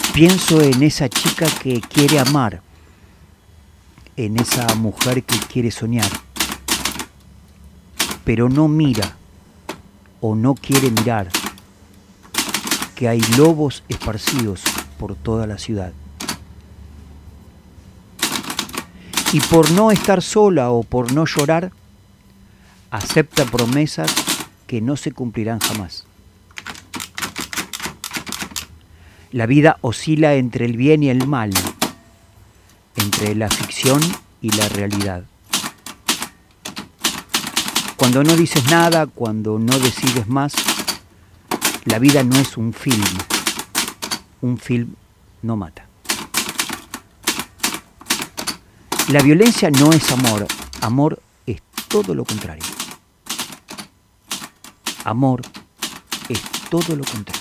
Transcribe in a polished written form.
Pienso en esa chica que quiere amar, en esa mujer que quiere soñar, pero no mira o no quiere mirar que hay lobos esparcidos por toda la ciudad. Y por no estar sola o por no llorar, acepta promesas que no se cumplirán jamás. La vida oscila entre el bien y el mal, entre la ficción y la realidad. Cuando no dices nada, cuando no decides más, la vida no es un film. Un film no mata. La violencia no es amor. Amor es todo lo contrario. Amor es todo lo contrario.